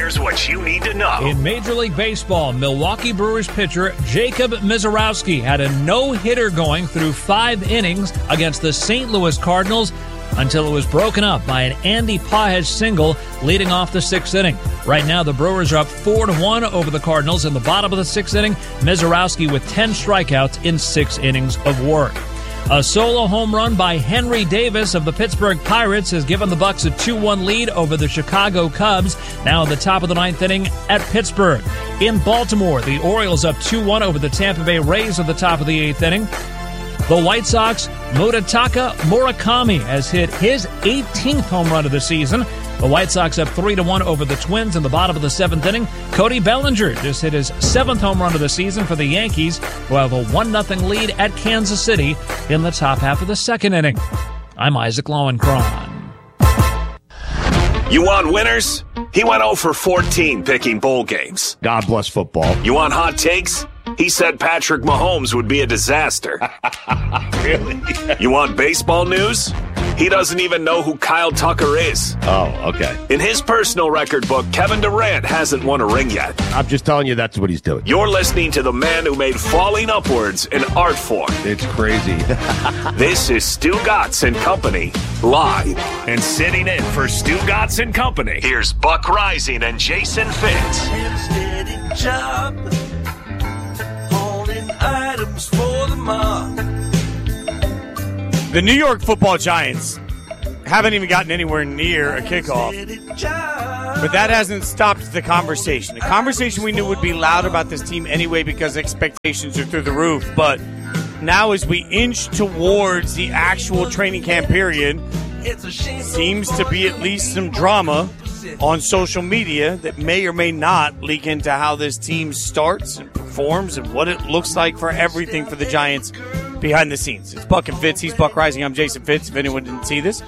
here's what you need to know. In Major League Baseball, Milwaukee Brewers pitcher Jacob Misiorowski had a no-hitter going through 5 innings against the St. Louis Cardinals until it was broken up by an Andy Pages single leading off the 6th inning. Right now, the Brewers are up 4-1 over the Cardinals in the bottom of the 6th inning. Misiorowski with 10 strikeouts in 6 innings of work. A solo home run by Henry Davis of the Pittsburgh Pirates has given the Bucks a 2-1 lead over the Chicago Cubs, now in the top of the 9th inning at Pittsburgh. In Baltimore, the Orioles up 2-1 over the Tampa Bay Rays at the top of the 8th inning. The White Sox, Murutaka Murakami has hit his 18th home run of the season. The White Sox up 3-1 over the Twins in the bottom of the 7th inning. Cody Bellinger just hit his 7th home run of the season for the Yankees, who have a 1-0 lead at Kansas City in the top half of the 2nd inning. I'm Isaac Lowenkron. You want winners? He went 0 for 14 picking bowl games. God bless football. You want hot takes? He said Patrick Mahomes would be a disaster. Really? You want baseball news? He doesn't even know who Kyle Tucker is. Oh, okay. In his personal record book, Kevin Durant hasn't won a ring yet. I'm just telling you that's what he's doing. You're listening to the man who made falling upwards an art form. It's crazy. This is Stu Gatz and Company, live. And sitting in for Stu Gatz and Company, here's Buck Rising and Jason Fitz. Items for the mark. The New York Football Giants haven't even gotten anywhere near a kickoff, but that hasn't stopped the conversation. The conversation we knew would be loud about this team anyway because expectations are through the roof, but now as we inch towards the actual training camp period, seems to be at least some drama on social media that may or may not leak into how this team starts and performs and what it looks like for everything for the Giants behind the scenes. It's Buck and Fitz. He's Buck Rising. I'm Jason Fitz, if anyone didn't see this.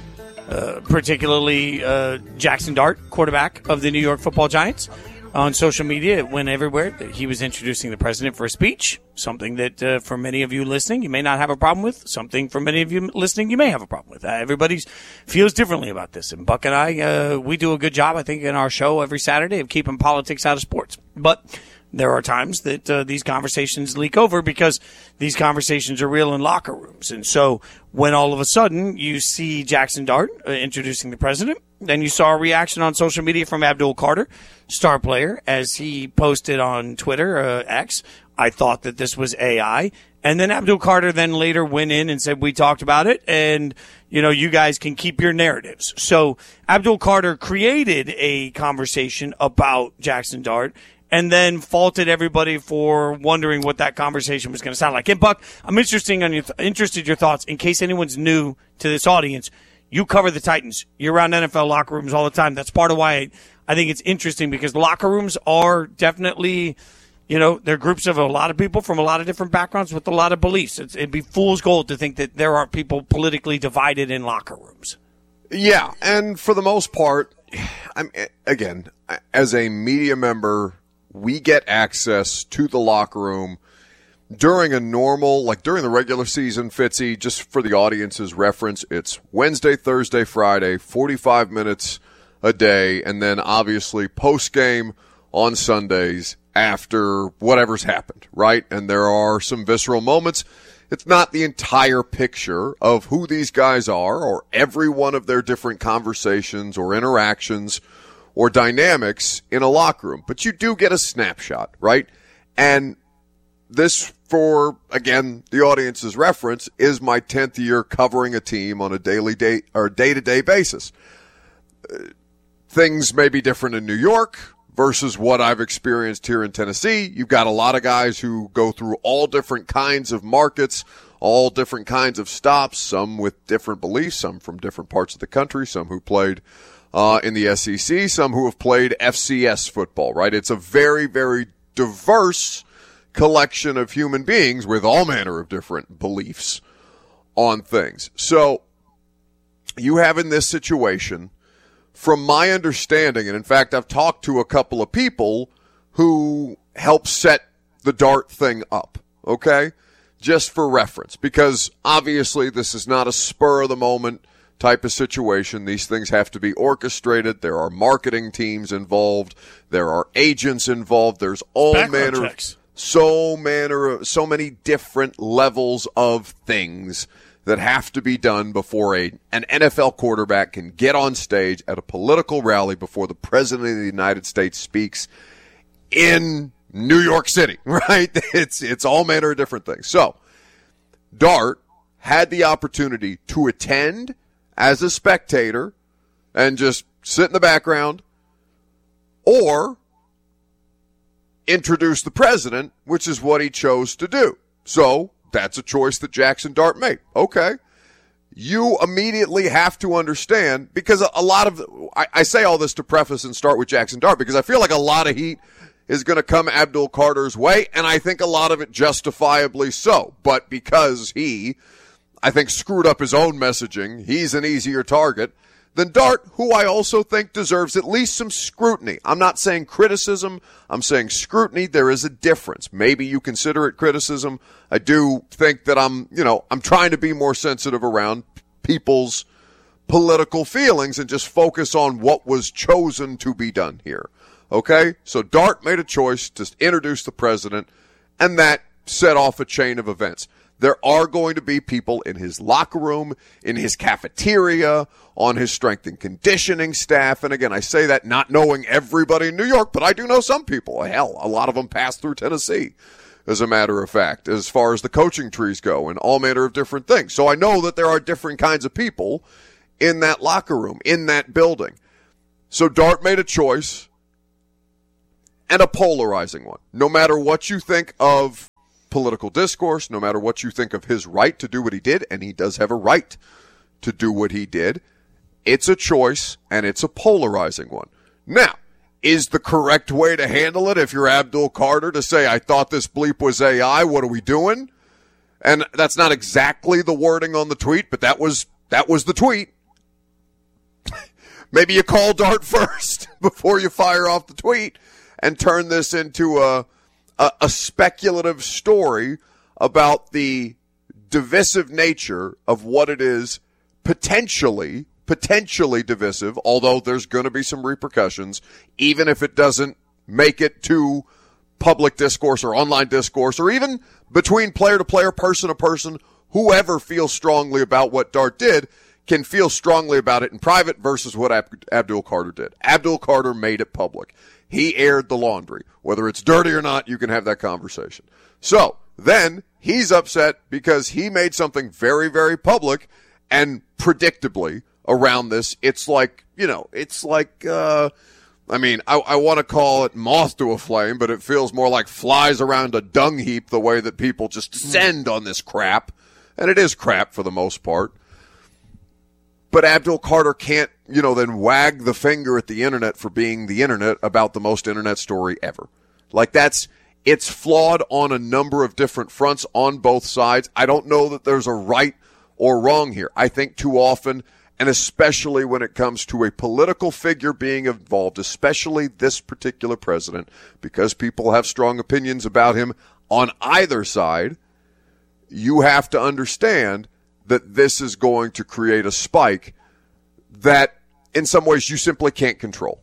Particularly Jackson Dart, quarterback of the New York Football Giants. On social media, it went everywhere that he was introducing the president for a speech, something that for many of you listening, you may not have a problem with, something for many of you listening, you may have a problem with. Everybody feels differently about this, and Buck and I, we do a good job, I think, in our show every Saturday of keeping politics out of sports. But there are times that these conversations leak over because these conversations are real in locker rooms. And so when all of a sudden you see Jackson Dart introducing the president, then you saw a reaction on social media from Abdul Carter, star player, as he posted on Twitter, X, I thought that this was AI. And then Abdul Carter then later went in and said, we talked about it, and, you know, you guys can keep your narratives. So Abdul Carter created a conversation about Jackson Dart and then faulted everybody for wondering what that conversation was going to sound like. And, Buck, I'm interested in your thoughts in case anyone's new to this audience. You cover the Titans. You're around NFL locker rooms all the time. That's part of why I think it's interesting, because locker rooms are definitely, you know, they're groups of a lot of people from a lot of different backgrounds with a lot of beliefs. It'd be fool's gold to think that there are people politically divided in locker rooms. Yeah, and for the most part, again, as a media member, we get access to the locker room during a normal, like during the regular season, Fitzy, just for the audience's reference, it's Wednesday, Thursday, Friday, 45 minutes a day, and then obviously post-game on Sundays after whatever's happened, right? And there are some visceral moments. It's not the entire picture of who these guys are or every one of their different conversations or interactions or dynamics in a locker room, but you do get a snapshot, right? And this, for, again, the audience's reference, is my 10th year covering a team on a day-to-day basis. Things may be different in New York versus what I've experienced here in Tennessee. You've got a lot of guys who go through all different kinds of markets, all different kinds of stops, some with different beliefs, some from different parts of the country, some who played in the SEC, some who have played FCS football, right? It's a very, very diverse collection of human beings with all manner of different beliefs on things. So you have in this situation, from my understanding, and in fact I've talked to a couple of people who helped set the Dart thing up, okay? Just for reference, because obviously this is not a spur of the moment type of situation. These things have to be orchestrated. There are marketing teams involved. There are agents involved. There's all manner of so many different levels of things that have to be done before an NFL quarterback can get on stage at a political rally before the President of the United States speaks in New York City, right? It's all manner of different things. So, Dart had the opportunity to attend as a spectator and just sit in the background, or introduce the president, which is what he chose to do. So, that's a choice that Jackson Dart made. Okay. You immediately have to understand, because a lot of, I say all this to preface and start with Jackson Dart, because I feel like a lot of heat is going to come Abdul Carter's way, and I think a lot of it justifiably so. But because he, I think, screwed up his own messaging, he's an easier target than Dart, who I also think deserves at least some scrutiny. I'm not saying criticism, I'm saying scrutiny. There is a difference. Maybe you consider it criticism. I do think that I'm trying to be more sensitive around people's political feelings and just focus on what was chosen to be done here. Okay? So Dart made a choice to introduce the president, and that set off a chain of events. There are going to be people in his locker room, in his cafeteria, on his strength and conditioning staff. And again, I say that not knowing everybody in New York, but I do know some people. Hell, a lot of them pass through Tennessee, as a matter of fact, as far as the coaching trees go and all manner of different things. So I know that there are different kinds of people in that locker room, in that building. So Dart made a choice, and a polarizing one. No matter what you think of political discourse, no matter what you think of his right to do what he did, and he does have a right to do what he did, it's a choice, and it's a polarizing one. Now, is the correct way to handle it, if you're Abdul Carter, to say, I thought this bleep was AI, what are we doing? And that's not exactly the wording on the tweet, but that was the tweet. Maybe you call Dart first before you fire off the tweet and turn this into a speculative story about the divisive nature of what it is, potentially divisive, although there's going to be some repercussions, even if it doesn't make it to public discourse or online discourse, or even between player to player, person to person. Whoever feels strongly about what Dart did can feel strongly about it in private versus what Abdul Carter did. Abdul Carter made it public. He aired the laundry. Whether it's dirty or not, you can have that conversation. So then he's upset because he made something very, very public, and predictably around this, it's like, I want to call it moth to a flame, but it feels more like flies around a dung heap, the way that people just descend on this crap. And it is crap for the most part. But Abdul Carter can't, then wag the finger at the internet for being the internet about the most internet story ever. Like it's flawed on a number of different fronts on both sides. I don't know that there's a right or wrong here. I think too often, and especially when it comes to a political figure being involved, especially this particular president, because people have strong opinions about him on either side, you have to understand that this is going to create a spike that in some ways you simply can't control.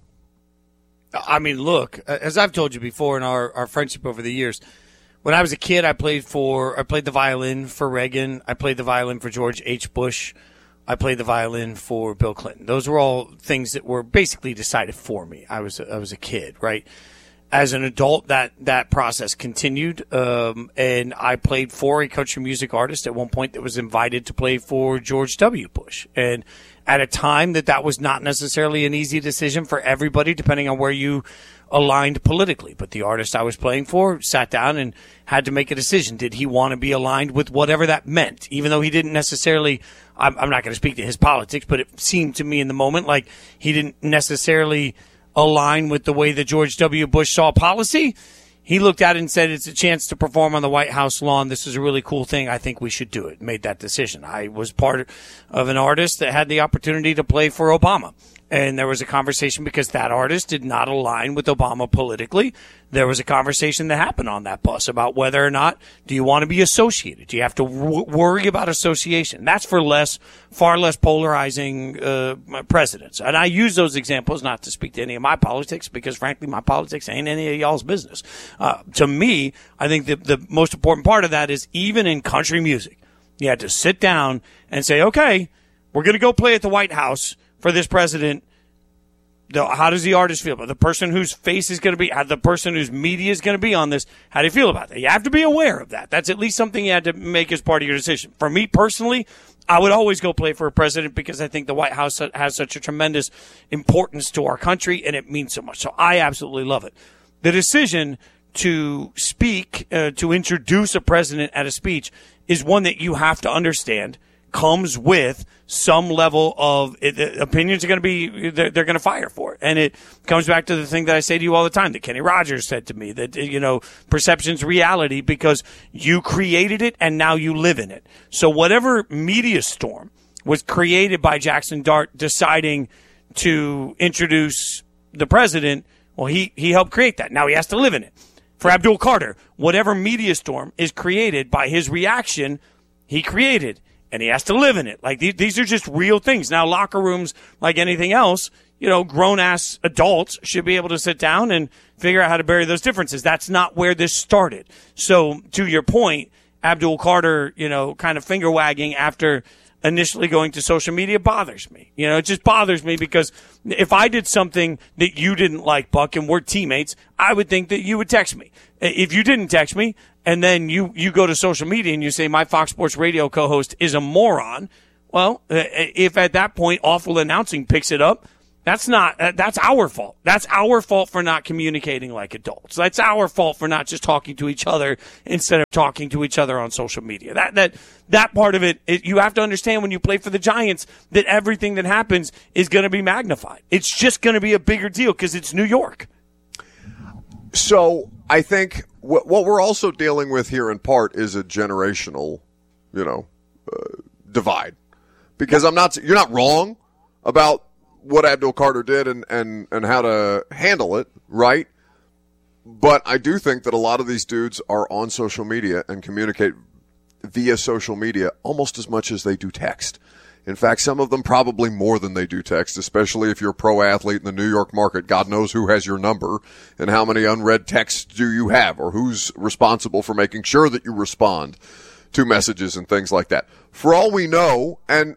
I mean, look, as I've told you before in our friendship over the years, when I was a kid, I played the violin for Reagan. I played the violin for George H. Bush. I played the violin for Bill Clinton. Those were all things that were basically decided for me. I was a kid, right? As an adult, that process continued, and I played for a country music artist at one point that was invited to play for George W. Bush. And at a time that was not necessarily an easy decision for everybody, depending on where you aligned politically. But the artist I was playing for sat down and had to make a decision. Did he want to be aligned with whatever that meant? Even though he didn't necessarily, I'm not going to speak to his politics, but it seemed to me in the moment like he didn't necessarily align with the way that George W. Bush saw policy. He looked at it and said, it's a chance to perform on the White House lawn. This is a really cool thing. I think we should do it. Made that decision. I was part of an artist that had the opportunity to play for Obama. And there was a conversation because that artist did not align with Obama politically. There was a conversation that happened on that bus about whether or not do you want to be associated? Do you have to worry about association? That's for far less polarizing presidents. And I use those examples not to speak to any of my politics because, frankly, my politics ain't any of y'all's business. To me, I think the most important part of that is even in country music, you had to sit down and say, okay, we're going to go play at the White House for this president. How does the artist feel about it? The person whose face is going to be, the person whose media is going to be on this, how do you feel about that? You have to be aware of that. That's at least something you had to make as part of your decision. For me personally, I would always go play for a president because I think the White House has such a tremendous importance to our country and it means so much. So I absolutely love it. The decision to speak, to introduce a president at a speech is one that you have to understand comes with some level of opinions are going to be, they're going to fire for it. And it comes back to the thing that I say to you all the time that Kenny Rogers said to me that, perception's reality because you created it and now you live in it. So whatever media storm was created by Jackson Dart deciding to introduce the president, well, he helped create that. Now he has to live in it. For Abdul Carter, whatever media storm is created by his reaction, he created. And he has to live in it. Like, these are just real things. Now, locker rooms, like anything else, grown-ass adults should be able to sit down and figure out how to bury those differences. That's not where this started. So, to your point, Abdul Carter, kind of finger-wagging after initially going to social media bothers me. It just bothers me because if I did something that you didn't like, Buck, and we're teammates, I would think that you would text me. If you didn't text me, and then you go to social media and you say my Fox Sports Radio co-host is a moron, well, if at that point Awful Announcing picks it up, that's our fault. That's our fault for not communicating like adults. That's our fault for not just talking to each other instead of talking to each other on social media. That part of it, you have to understand when you play for the Giants that everything that happens is going to be magnified. It's just going to be a bigger deal because it's New York. So I think what we're also dealing with here in part is a generational, divide. Because you're not wrong about what Abdul Carter did and how to handle it, right? But I do think that a lot of these dudes are on social media and communicate via social media almost as much as they do text. In fact, some of them probably more than they do text, especially if you're a pro athlete in the New York market. God knows who has your number and how many unread texts do you have or who's responsible for making sure that you respond to messages and things like that. For all we know, and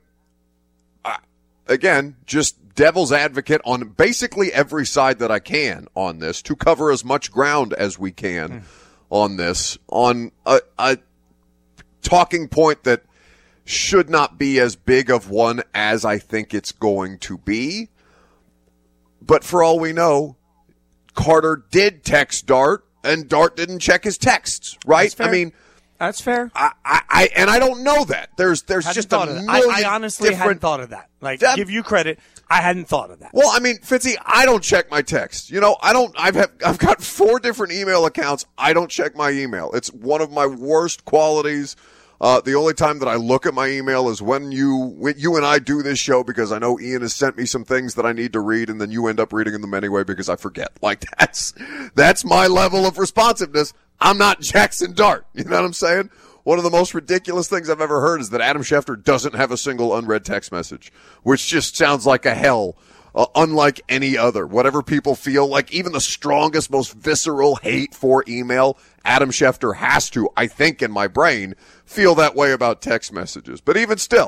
again, just devil's advocate on basically every side that I can on this to cover as much ground as we can on this, on a talking point that should not be as big of one as I think it's going to be. But for all we know, Carter did text Dart, and Dart didn't check his texts, right? I mean, that's fair. I don't know that. There's just a million I honestly hadn't thought of that. Give you credit, I hadn't thought of that. Well, I mean, Fitzy, I don't check my texts. I've got 4 different email accounts. I don't check my email. It's one of my worst qualities. The only time that I look at my email is when you and I do this show because I know Ian has sent me some things that I need to read and then you end up reading them anyway because I forget. That's my level of responsiveness. I'm not Jackson Dart. You know what I'm saying? One of the most ridiculous things I've ever heard is that Adam Schefter doesn't have a single unread text message, which just sounds like a hell. Unlike any other. Whatever people feel like, even the strongest, most visceral hate for email, Adam Schefter has to, I think in my brain, feel that way about text messages. But even still,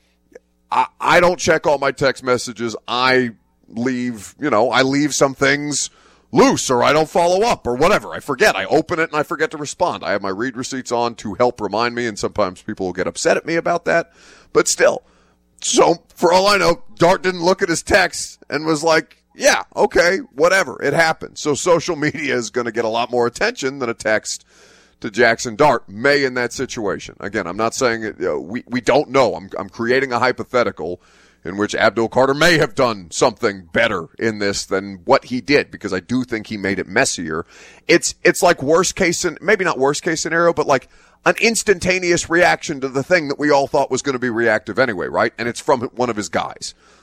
I don't check all my text messages. I leave some things loose or I don't follow up or whatever. I forget. I open it and I forget to respond. I have my read receipts on to help remind me, and sometimes people will get upset at me about that. But still. So, for all I know, Dart didn't look at his texts and was like, yeah, okay, whatever, it happened. So social media is going to get a lot more attention than a text to Jackson Dart may in that situation. Again, I'm not saying it, we don't know. I'm creating a hypothetical in which Abdul Carter may have done something better in this than what he did, because I do think he made it messier. It's like worst case, maybe not worst case scenario, but like an instantaneous reaction to the thing that we all thought was going to be reactive anyway, right? And it's from one of his guys.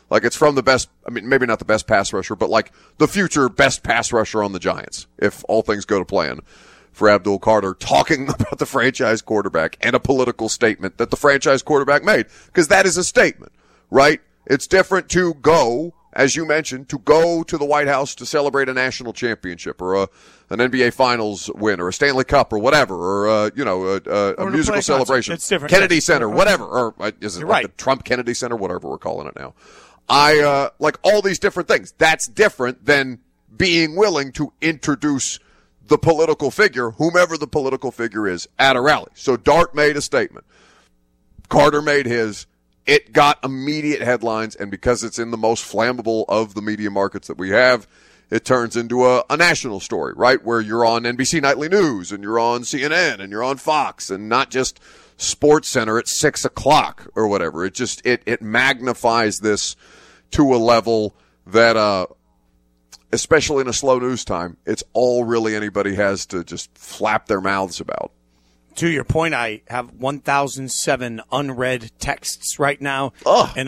Like, it's from the best, I mean, maybe not the best pass rusher, but like the future best pass rusher on the Giants, if all things go to plan for Abdul Carter, talking about the franchise quarterback and a political statement that the franchise quarterback made. Because that is a statement, right? It's different to go, as you mentioned, to go to the White House to celebrate a national championship or an NBA Finals win or a Stanley Cup or whatever, or a musical celebration. It's different. Kennedy Center, whatever. Or is it like the Trump Kennedy Center, whatever we're calling it now. Like all these different things. That's different than being willing to introduce the political figure, whomever the political figure is, at a rally. So Dart made a statement. Carter made his. It got immediate headlines, and because it's in the most flammable of the media markets that we have, it turns into a national story, right? Where you're on NBC Nightly News, and you're on CNN, and you're on Fox, and not just Sports Center at 6 o'clock or whatever. It just, it magnifies this to a level that, especially in a slow news time, it's all really anybody has to just flap their mouths about. To your point, I have 1,007 unread texts right now and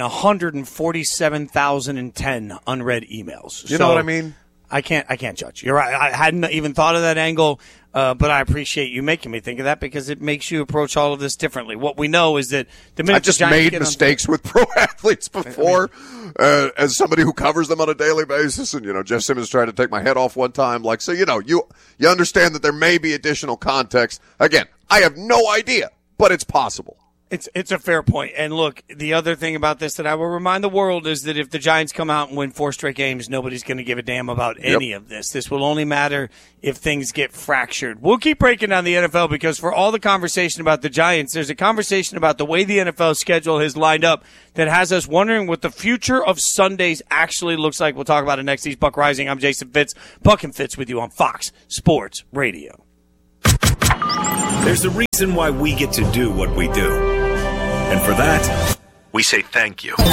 147,010 unread emails. You know what I mean? I can't judge. You're right. I hadn't even thought of that angle, but I appreciate you making me think of that because it makes you approach all of this differently. What we know is that the minute I've just made mistakes with pro athletes before, as somebody who covers them on a daily basis. And, Jeff Simmons tried to take my head off one time. Like, so, you understand that there may be additional context. Again, I have no idea, but it's possible. It's a fair point. And look, the other thing about this that I will remind the world is that if the Giants come out and win 4 straight games, nobody's going to give a damn about any of this. This will only matter if things get fractured. We'll keep breaking down the NFL because for all the conversation about the Giants, there's a conversation about the way the NFL schedule has lined up that has us wondering what the future of Sundays actually looks like. We'll talk about it next. He's Buck Rising. I'm Jason Fitz. Buck and Fitz with you on Fox Sports Radio. There's a reason why we get to do what we do. And for that, we say thank you. To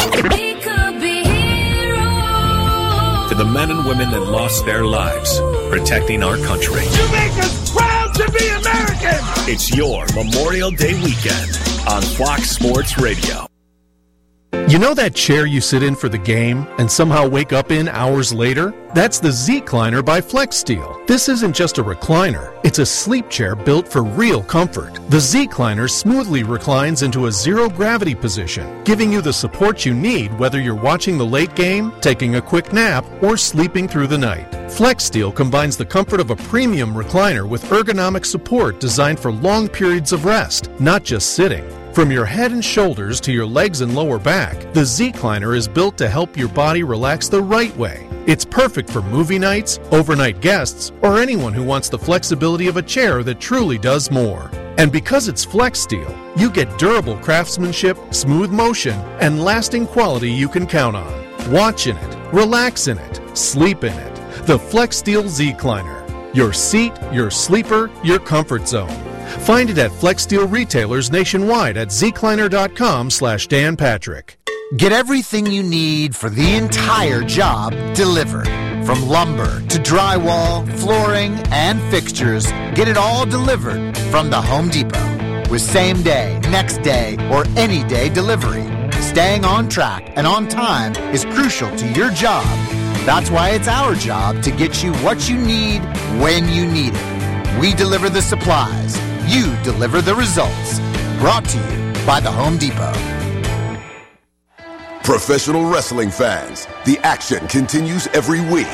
the men and women that lost their lives protecting our country. You make us proud to be American! It's your Memorial Day weekend on Fox Sports Radio. You know that chair you sit in for the game and somehow wake up in hours later? That's the Z-Cliner by FlexSteel. This isn't just a recliner. It's a sleep chair built for real comfort. The Z-Cliner smoothly reclines into a zero-gravity position, giving you the support you need whether you're watching the late game, taking a quick nap, or sleeping through the night. FlexSteel combines the comfort of a premium recliner with ergonomic support designed for long periods of rest, not just sitting. From your head and shoulders to your legs and lower back, the Z-Cliner is built to help your body relax the right way. It's perfect for movie nights, overnight guests, or anyone who wants the flexibility of a chair that truly does more. And because it's FlexSteel, you get durable craftsmanship, smooth motion, and lasting quality you can count on. Watch in it, relax in it, sleep in it. The FlexSteel Z-Cliner. Your seat, your sleeper, your comfort zone. Find it at FlexSteel retailers nationwide at zcliner.com/Dan Patrick. Get everything you need for the entire job delivered. From lumber to drywall, flooring, and fixtures, get it all delivered from the Home Depot. With same day, next day, or any day delivery, staying on track and on time is crucial to your job. That's why it's our job to get you what you need when you need it. We deliver the supplies. You deliver the results. Brought to you by the Home Depot. Professional wrestling fans, the action continues every week.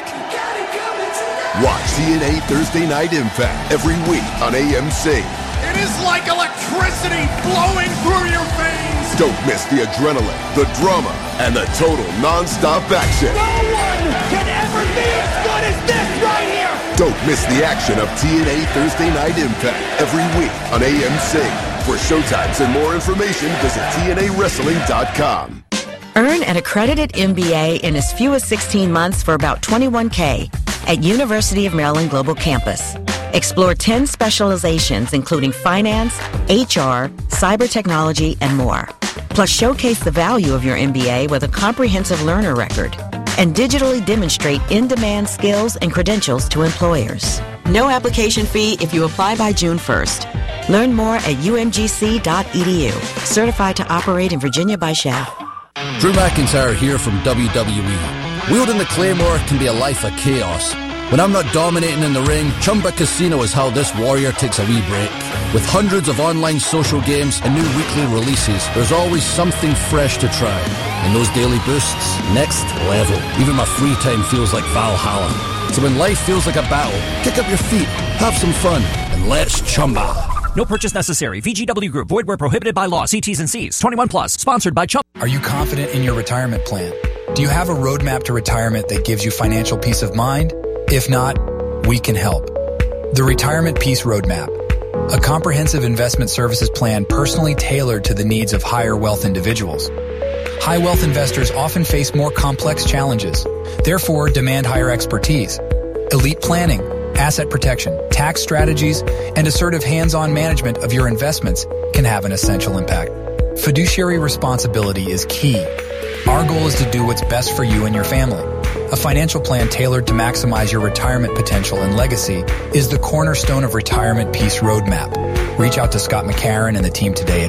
Watch TNA Thursday Night Impact every week on AMC. It is like electricity flowing through your veins! Don't miss the adrenaline, the drama, and the total non-stop action. No one can ever be as good as this right here! Don't miss the action of TNA Thursday Night Impact every week on AMC. For showtimes and more information, visit TNAWrestling.com. Earn an accredited MBA in as few as 16 months for about $21K at University of Maryland Global Campus. Explore 10 specializations including finance, HR, cyber technology, and more. Plus showcase the value of your MBA with a comprehensive learner record and digitally demonstrate in-demand skills and credentials to employers. No application fee if you apply by June 1st. Learn more at umgc.edu. Certified to operate in Virginia by SCHEV. Drew McIntyre here from WWE. Wielding the Claymore can be a life of chaos. When I'm not dominating in the ring, Chumba Casino is how this warrior takes a wee break. With hundreds of online social games and new weekly releases, there's always something fresh to try. And those daily boosts, next level. Even my free time feels like Valhalla. So when life feels like a battle, kick up your feet, have some fun, and let's Chumba. No purchase necessary. VGW Group. Void where prohibited by law. See T's and C's. 21 plus. Sponsored by Chumba. Are you confident in your retirement plan? Do you have a roadmap to retirement that gives you financial peace of mind? If not, we can help. The Retirement Peace Roadmap. A comprehensive investment services plan personally tailored to the needs of higher wealth individuals. High wealth investors often face more complex challenges, therefore demand higher expertise. Elite planning, asset protection, tax strategies, and assertive hands-on management of your investments can have an essential impact. Fiduciary responsibility is key. Our goal is to do what's best for you and your family. A financial plan tailored to maximize your retirement potential and legacy is the cornerstone of Retirement Peace Roadmap. Reach out to Scott McCarron and the team today at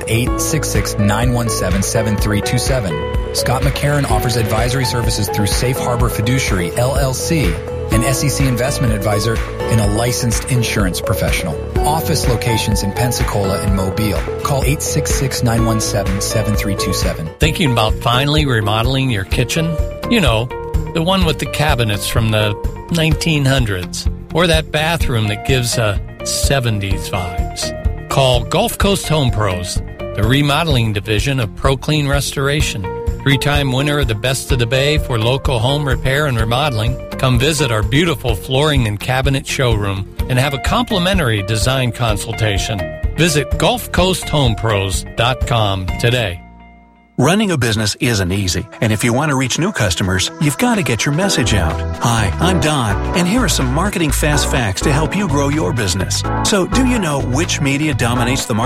866-917-7327. Scott McCarron offers advisory services through Safe Harbor Fiduciary, LLC, an SEC investment advisor, and a licensed insurance professional. Office locations in Pensacola and Mobile. Call 866-917-7327. Thinking about finally remodeling your kitchen? You know, the one with the cabinets from the 1900s. Or that bathroom that gives a 70s vibes. Call Gulf Coast Home Pros, the remodeling division of ProClean Restoration. 3-time winner of the Best of the Bay for local home repair and remodeling. Come visit our beautiful flooring and cabinet showroom and have a complimentary design consultation. Visit GulfCoastHomePros.com today. Running a business isn't easy, and if you want to reach new customers, you've got to get your message out. Hi, I'm Don, and here are some marketing fast facts to help you grow your business. So, do you know which media dominates the market?